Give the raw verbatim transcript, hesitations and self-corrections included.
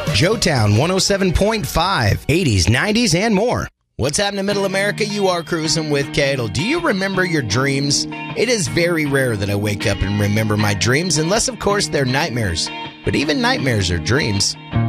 Joetown one oh seven point five, eighties, nineties, and more. What's happening in Middle America? You are cruising with Cadle. Do you remember your dreams? It is very rare that I wake up and remember my dreams, unless, of course, they're nightmares. But even nightmares are dreams.